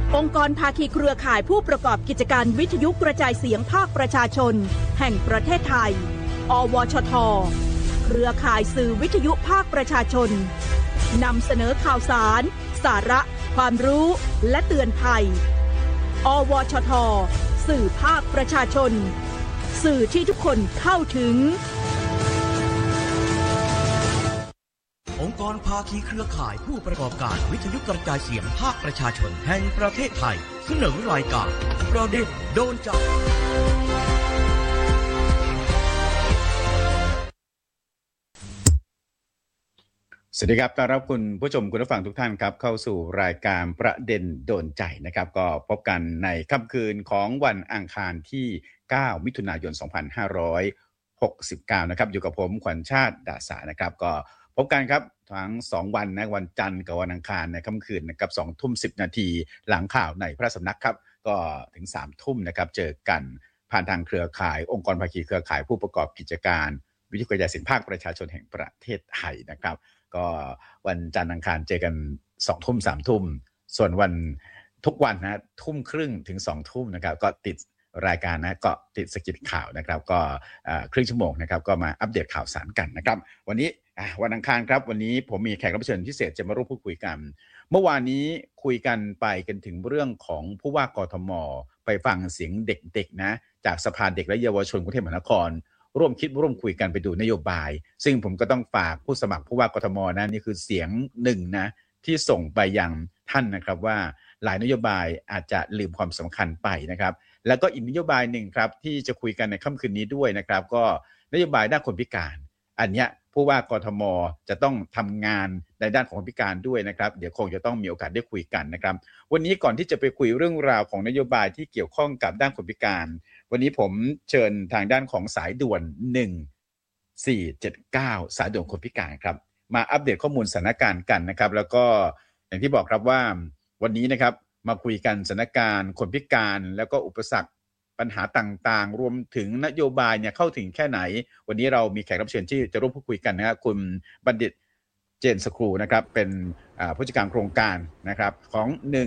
องค์กรภาคีเครือข่ายผู้ประกอบกิจการวิทยุกระจายเสียงภาคประชาชนแห่งประเทศไทยอวชทเครือข่ายสื่อวิทยุภาคประชาชนนำเสนอข่าวสารสาระความรู้และเตือนภัยอวชทสื่อภาคประชาชนสื่อที่ทุกคนเข้าถึงองค์กรภาคีเครือข่ายผู้ประกอบการวิทยุกระจายเสียงภาคประชาชนแห่งประเทศไทยเสนอรายการประเด็นโดนใจสวัสดีครับต้อนรับคุณผู้ชมคุณผู้ฟังทุกท่านครับเข้าสู่รายการประเด็นโดนใจนะครับก็พบกันในค่ำคืนของวันอังคารที่9มิถุนายน2569นะครับอยู่กับผมขวัญชาติดาษานะครับก็พบกันครับทั้ง2วันนะวันจันทร์กับวันอังคารในค่ำคืนนะครับ 20:10 น.หลังข่าวในพระสำนักครับก็ถึง 3:00 น.นะครับเจอกันผ่านทางเครือข่ายองค์กรภาคีเครือข่ายผู้ประกอบกิจการวิทยุกระจายเสียงภาคประชาชนแห่งประเทศไทยนะครับก็วันจันทร์อังคารเจอกัน 20:00 น. 3:00 น.ส่วนวันทุกวันนะ 20:30 น. ถึง 20:00 น. นะครับก็ติดรายการนะก็ติดสกิดข่าวนะครับก็ครึ่งชั่วโมงนะครับก็มาอัปเดตข่าวสารกันนะครับวันนี้วันอังคารครับวันนี้ผมมีแขกรับเชิญพิเศษจะมาร่วมพูดคุยกันเมื่อวานนี้คุยกันไปกันถึงเรื่องของผู้ว่ากทม.ไปฟังเสียงเด็กๆนะจากสภาเด็กและเยาวชนกรุงเทพมหานครร่วมคิดร่วมคุยกันไปดูนโยบายซึ่งผมก็ต้องฝากผู้สมัครผู้ว่ากทม.นะนี่คือเสียงหนึ่งนะที่ส่งไปยังท่านนะครับว่าหลายนโยบายอาจจะลืมความสำคัญไปนะครับแล้วก็อีกนโยบายหนึ่งครับที่จะคุยกันในค่ำคืนนี้ด้วยนะครับก็นโยบายด้านคนพิการอันเนี้ยผู้ว่ากทม.จะต้องทำงานในด้านของคนพิการด้วยนะครับเดี๋ยวคงจะต้องมีโอกาสได้คุยกันนะครับวันนี้ก่อนที่จะไปคุยเรื่องราวของนโยบายที่เกี่ยวข้องกับด้านคนพิการวันนี้ผมเชิญทางด้านของสายด่วน1479สายด่วนคนพิการครับมาอัปเดตข้อมูลสถานการณ์กันนะครับแล้วก็อย่างที่บอกครับว่าวันนี้นะครับมาคุยกันสถานการณ์คนพิการแล้วก็อุปสรรคปัญหาต่างๆรวมถึงนโยบายเนี่ยเข้าถึงแค่ไหนวันนี้เรามีแขกรับเชิญที่จะร่วมพูดคุยกันนะครับคุณบัณฑิตเจนสครูนะครับเป็นผู้จัดการโครงการนะครับของ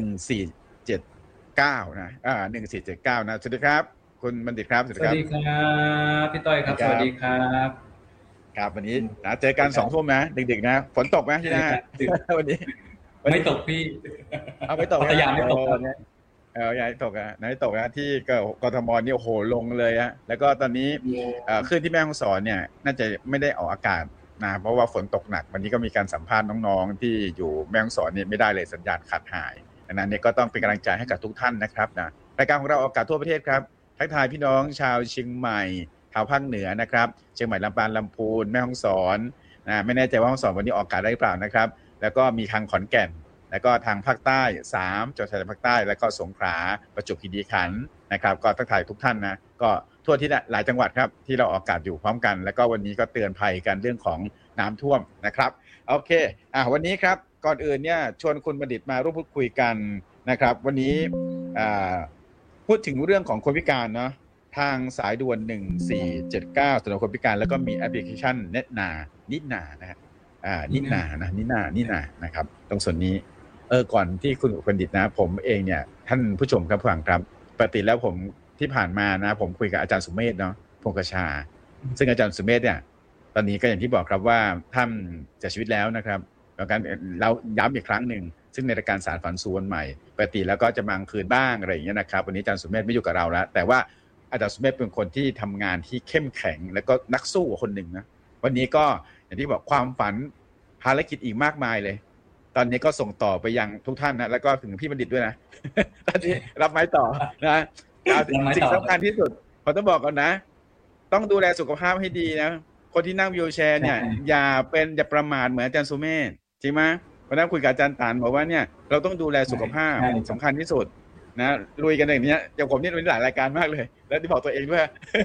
1479นะ1479นะสวัสดีครับคุณบัณฑิตครับสวัสดีครับพี่ต้อยครับสวัสดีครับครับวันนี้เจอกัน2 ทุ่มนะดึกๆนะฝนตกไหมที่นั่นวันนี้ไม่ตกพี่เอาไม่ตกพัทยาไม่ตกอย่าตกนะไม่ตกนะที่กทมนี่โอ้โหลงเลยฮะแล้วก็ตอนนี้คลื่นที่แม่ฮ่องสอนเนี่ยน่าจะไม่ได้ออกอากาศนะเพราะว่าฝนตกหนักวันนี้ก็มีการสัมภาษณ์น้องๆที่อยู่แม่ฮ่องสอนเนี่ยไม่ได้เลยสัญญาณขาดหายดังนั้นเนี่ยก็ต้องเป็นกำลังใจให้กับทุกท่านนะครับนะรายการของเราออกอากาศทั่วประเทศครับทักทายพี่น้องชาวเชียงใหม่ชาวภาคเหนือนะครับเชียงใหม่ลำปางลำพูนแม่ฮ่องสอนนะไม่แน่ใจว่าฮ่องสอนวันนี้ออกอากาศได้หรือเปล่านะครับแล้วก็มีทางขอนแก่นแล้วก็ทางภาคใต้3จังหวัดชายแดนภาคใต้แล้วก็สงขลาประจวบคีรีขันธ์นะครับก็ทักทายทุกท่านนะก็ทั่วที่หลายจังหวัดครับที่เราออกอากาศอยู่พร้อมกันแล้วก็วันนี้ก็เตือนภัยกันเรื่องของน้ำท่วมนะครับโอเควันนี้ครับก่อนอื่นเนี่ยชวนคุณบัณฑิตมาร่วมพูดคุยกันนะครับวันนี้พูดถึงเรื่องของคนพิการเนาะทางสายด่วน1479สำหรับคนพิการแล้วก็มีแอปพลิเคชันนินานะฮะนินานะครับตรงส่วนนี้ก่อนที่คุณบัณฑิตนะผมเองเนี่ยท่านผู้ชมครับผู้ฟังครับปกติแล้วผมที่ผ่านมานะผมคุยกับอาจารย์สุเมธเนาะพงษ์กชาซึ่งอาจารย์สุเมธเนี่ยตอนนี้ก็อย่างที่บอกครับว่าท่านเสียชีวิตแล้วนะครับแล้วกันเราย้ำอีกครั้งหนึ่งซึ่งในรายการสารฝันสู่วันใหม่ปกติแล้วก็จะมาคืนบ้างอะไรอย่างเงี้ยนะครับวันนี้อาจารย์สุเมธไม่อยู่กับเราแล้วแต่ว่าอาจารย์สุเมธเป็นคนที่ทำงานที่เข้มแข็งแล้วก็นักสู้คนหนึ่งนะวันนี้ก็อย่างที่บอกความฝันภารกิจอีกมากมายเลยตอนนี้ก็ส่งต่อไปยังทุกท่านนะแล้วก็ถึงพี่บัณฑิตด้วยนะตอนนี้รับไม้ต่อนะสิ่งสำคัญที่สุดผมต้องบอกก่อนนะต้องดูแลสุขภาพให้ดีนะคนที่นั่งวีลแชร์เนี่ยอย่าประมาทเหมือนอาจารย์สุเมธจริงไหมวันนั้นคุยกับอาจารย์ตานบอกว่าเนี่ยเราต้องดูแลสุขภาพสำคัญที่สุดนะลุยกันอย่างนี้อย่างผมนี่มีหลายรายการมากเลยแล้วที่บอกตัวเองด้วย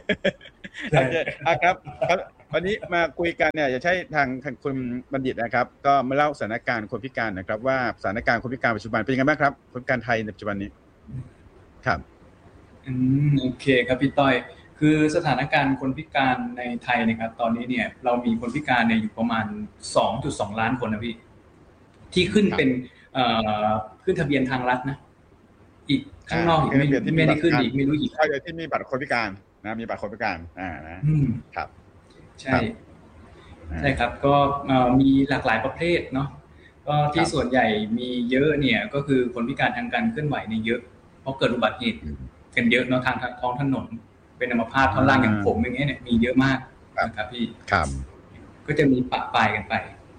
ครับวันนี้มาคุยกันเนี่ยจะใช้ทางคุณบัณฑิตนะครับก็มาเล่าสถานการณ์คนพิการนะครับว่าสถานการณ์คนพิการปัจจุบันเป็นยังไงบ้างครับคนพิการไทยในปัจจุบันนี้ครับโอเคครับพี่ต้อยคือสถานการณ์คนพิการในไทยนะครับตอนนี้เนี่ยเรามีคนพิการเนี่ยอยู่ประมาณ 2.2 ล้านคนนะพี่ที่ขึ้นเป็นขึ้นทะเบียนทางรัฐนะอีกข้างนอกอีกไม่ได้ขึ้นอีกไม่รู้อีกใช่เลยที่มีบัตรคนพิการนะมีบัตรคนพิการนะครับใช่ใช่ครับก็มีหลากหลายประเภทเนาะก็ที่ส่วนใหญ่มีเยอะเนี่ยก็คือคนพิการทางการเคลื่อนไหวเนี่ยเยอะเพราะเกิดอุบัติเหตุกันเยอะเนาะทางท้องถนนเป็นอัมพาตท่อนล่างอย่างผมอย่างเงี้ยเนี่ยมีเยอะมากนะครับพี่ครับก็จะมีปะปายกันไป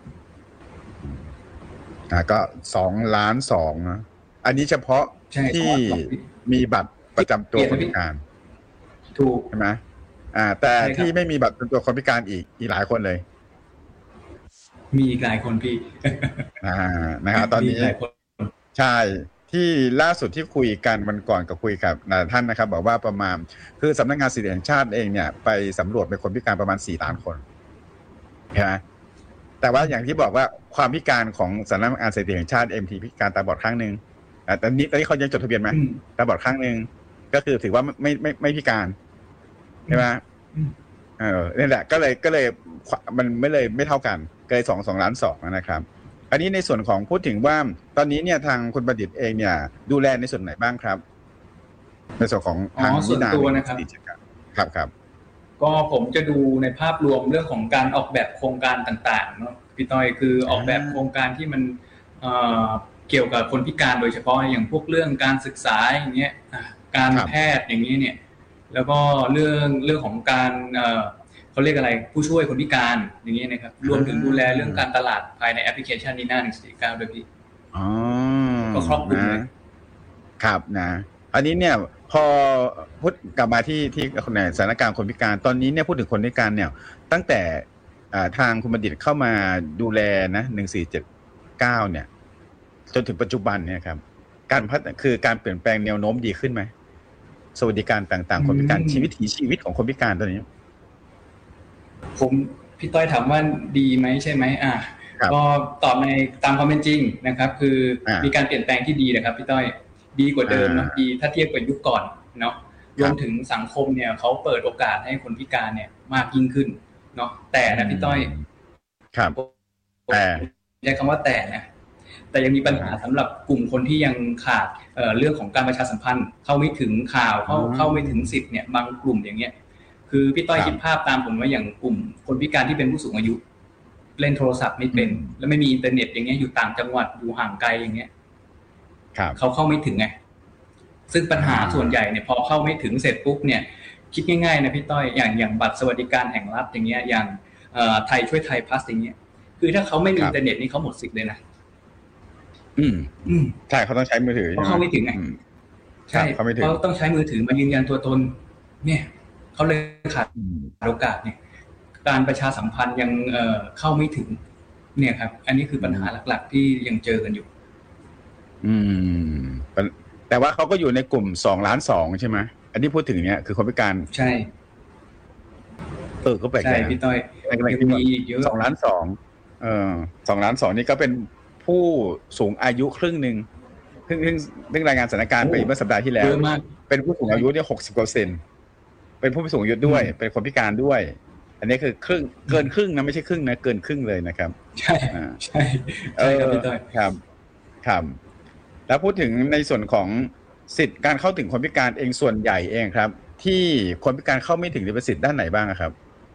ก็2,200,000นะอันนี้เฉพาะที่มีบัตรประจำตัวคนพิการถูกใช่ไหมแต่ที่ไม่มีบัตรประจำตัวคนพิการอีกหลายคนเลยมีหลายคนพี่นะครับตอนนี้ใช่ที่ล่าสุดที่คุยกันวันก่อนกับคุยกับท่านนะครับบอกว่าประมาณคือสำนักงานสิทธิแห่งชาติเองเนี่ยไปสำรวจเป็นคนพิการประมาณ4 ล้านคนใช่ไหมแต่ว่าอย่างที่บอกว่าความพิการของสำนักงานสิทธิแห่งชาติ MT พิการตาบอดข้างนึงตอนนี้เขายังจดทะเบียนไหมตาบอดข้างนึงก็คือถือว่าไม่พิการใช่ไหมนี่แหละก็เลยมันไม่เท่ากันเกิน2,2,2,000,000นะครับอันนี้ในส่วนของพูดถึงว่าตอนนี้เนี่ยทางคุณประดิษฐ์เองเนี่ยดูแลในส่วนไหนบ้างครับในส่วนของทางส่วนตัวนะครับครับก็ผมจะดูในภาพรวมเรื่องของการออกแบบโครงการต่างๆเนาะพี่ต้อยคือออกแบบโครงการที่มันเกี่ยวกับคนพิการโดยเฉพาะอย่างพวกเรื่องการศึกษาอย่างเงี้ยการแพทย์อย่างนี้เนี่ยแล้วก็เรื่องของการเขาเรียกอะไรผู้ช่วยคนพิการอย่างนี้นะครับรวมถึงดูแลเรื่องการตลาดภายในแอปพลิเคชันนีน่า149ด้วยพี่ก็ครอบคลุมเลยครับนะอันนี้เนี่ยพอพูดกลับมาที่สถานการณ์คนพิการตอนนี้เนี่ยพูดถึงคนพิการเนี่ยตั้งแต่ทางคุณบัณฑิตเข้ามาดูแลนะ1479เนี่ยจนถึงปัจจุบันเนี่ยครับการเปลี่ยนแปลงแนวโน้มดีขึ้นไหมสวัสดิการต่างๆคนพิการชีวิตของคนพิการตอนนี้ผมพี่ต้อยถามว่าดีไหมใช่ไหมก็ตอบในตามความเป็นจริงนะครับคือมีการเปลี่ยนแปลงที่ดีนะครับพี่ต้อยดีกว่าเดิมเนาะดีถ้าเทียบกับยุคก่อนเนาะรวมถึงสังคมเนี่ยเขาเปิดโอกาสให้คนพิการเนี่ยมากยิ่งขึ้นเนาะแต่นะพี่ต้อยครับใช้คำว่าแต่ยังมีปัญหาสำหรับกลุ่มคนที่ยังขาดเรื่องของการประชาสัมพันธ์เข้าไม่ถึงข่าวเข้าไม่ถึงสิทธิ์เนี่ยบางกลุ่มอย่างเงี้ยคือพี่ต้อยคิดภาพตามผมว่าอย่างกลุ่มคนพิการที่เป็นผู้สูงอายุเล่นโทรศัพท์ไม่เป็นแล้วไม่มีอินเทอร์เน็ตอย่างเงี้ยอยู่ต่างจังหวัดอยู่ห่างไกลอย่างเงี้ยเขาเข้าไม่ถึงไงซึ่งปัญหาส่วนใหญ่เนี่ยพอเข้าไม่ถึงเสร็จปุ๊บเนี่ยคิดง่ายๆนะพี่ต้อยอย่างบัตรสวัสดิการแห่งรัฐอย่างเงี้ยอย่างไทยช่วยไทยพลัสอย่างเงี้ยคือถ้าเขาไม่มีอินเทอร์เน็ตนี่เขาหมดสิทธิ์เลยนะใช่เขาต้องใช้มือถือเขาเข้าไม่ถึงไงใช่เขาต้องใช้มือถือมายืนยันตัวตนเนี่ยเขาเลยขาดโอกาสเนี่ยการประชาสัมพันธ์ยังเข้าไม่ถึงเนี่ยครับอันนี้คือปัญหาหลักๆที่ยังเจอกันอยู่แต่ว่าเขาก็อยู่ในกลุ่ม2,2,000,000ใช่ไหมอันนี้พูดถึงเนี่ยคือคนพิการใช่ก็แปลกใจพี่ต้อยยังมีเยอะ2,2,000,000 2,2,000,000นี่ก็เป็นผู้สูงอายุครึ่งนึงซึ่งรายงานสถานการณ์ไปเมื่อสัปดาห์ที่แล้วเป็นผู้สูงอายุเนี่ย60%เป็นผู้สูงอายุด้วยเป็นคนพิการด้วยอันนี้คือเกินครึ่งนะไม่ใช่ครึ่งนะเกินครึ่งเลยนะครับใช่ครับพี่ต้อยครับแล้วพูดถึงในส่วนของสิทธิการเข้าถึงคนพิการเองส่วนใหญ่เองครับที่คนพิการเข้าไม่ถึงเป็นสิทธิด้านไหนบ้างครับ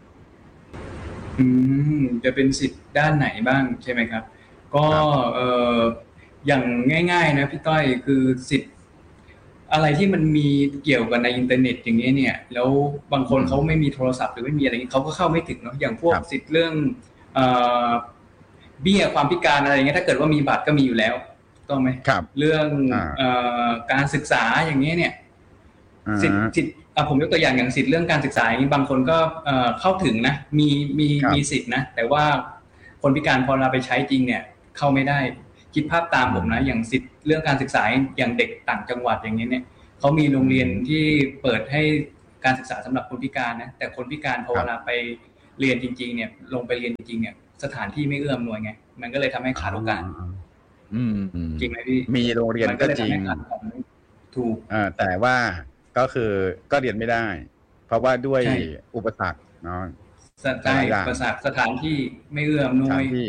จะเป็นสิทธิด้านไหนบ้างใช่ไหมครับก็อย่างง่ายๆนะพี่ต้อยคือสิทธิ์อะไรที่มันมีเกี่ยวกับในอินเทอร์เน็ตอย่างนี้เนี่ยแล้วบางคนเขาไม่มีโทรศัพท์หรือไม่มีอะไรนี้เขาก็เข้าไม่ถึงเนาะอย่างพวกสิทธิ์เรื่องเบี้ยความพิการอะไรเงี้ยถ้าเกิดว่ามีบัตรก็มีอยู่แล้วต้องไหมเรื่องการศึกษาอย่างนี้เนี่ยสิทธิ์ผมยกตัวอย่างสิทธิ์เรื่องการศึกษาอย่างนี้บางคนก็เข้าถึงนะมีสิทธิ์นะแต่ว่าคนพิการพอเราไปใช้จริงเนี่ยเข้าไม่ได้คิดภาพตามผมนะอย่างสิทธิ์เรื่องการศึกษาอย่างเด็กต่างจังหวัดอย่างนี้เนี่ยเขามีโรงเรียนที่เปิดให้การศึกษาสำหรับคนพิการนะแต่คนพิการพอเวลาไปเรียนจริงๆเนี่ยลงไปเรียนจริงๆเนี่ยสถานที่ไม่เอื้ออำนวยไงมันก็เลยทำให้ขาดโอกาสจริงไหมพี่มีโรงเรียนก็จริงถูกแต่ว่าก็คือก็เรียนไม่ได้เพราะว่าด้วยอุปสรรคเนาะอุปสรรคสถานที่ไม่เอื้ออำนวย